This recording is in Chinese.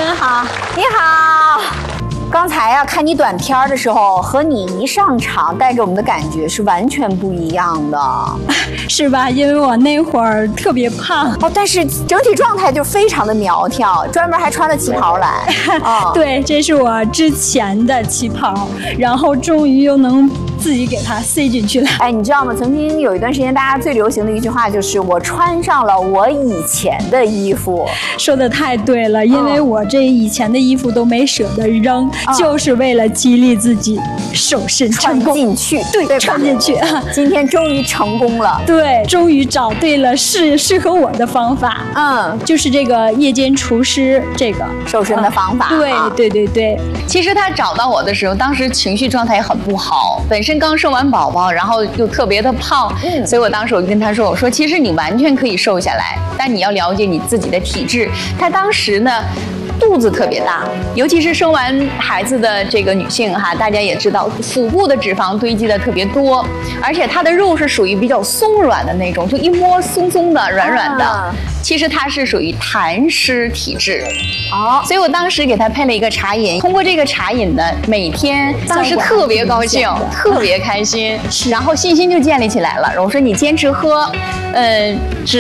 人好， 你好。刚才呀，看你短片的时候，和你一上场带给我们的感觉是完全不一样的， 是吧？因为我那会儿特别胖哦，但是整体状态就非常的苗条，专门还穿了旗袍来。 对，这是我之前的旗袍，然后终于又能自己给它塞进去了。 哎，你知道吗？曾经有一段时间，大家最流行的一句话就是“我穿上了我以前的衣服”。 说的太对了，因为我这以前的衣服都没舍得扔，就是为了激励自己瘦身成功。 穿进去， 对，穿进去。 今天终于成功了。 对，终于找对了适合我的方法。就是这个夜间厨师这个瘦身的方法。 对。 其实他找到我的时候，当时情绪状态也很不好，本身刚生完宝宝，然后又特别的胖，所以我当时我就跟他说，我说其实你完全可以瘦下来，但你要了解你自己的体质。他当时呢，肚子特别大，尤其是生完孩子的这个女性哈，大家也知道，腹部的脂肪堆积的特别多，而且她的肉是属于比较松软的那种，就一摸松松的、软软的。其实她是属于痰湿体质。所以我当时给她配了一个茶饮，通过这个茶饮呢，每天当时特别高兴，特别开心，然后信心就建立起来了。我说你坚持喝，